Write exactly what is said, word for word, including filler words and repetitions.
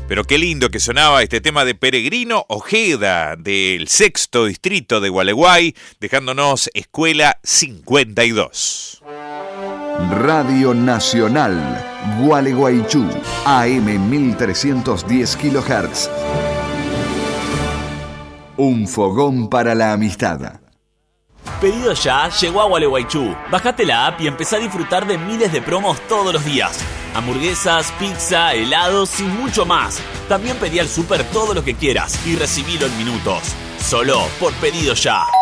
Pero qué lindo que sonaba este tema de Peregrino Ojeda, del sexto distrito de Gualeguay, dejándonos Escuela cincuenta y dos. Radio Nacional, Gualeguaychú, A M mil trescientos diez kilohertz. Un fogón para la amistad. Pedido Ya llegó a Gualeguaychú. Bajate la app y empezá a disfrutar de miles de promos todos los días. Hamburguesas, pizza, helados y mucho más. También pedí al súper todo lo que quieras y recibilo en minutos. Solo por Pedido Ya.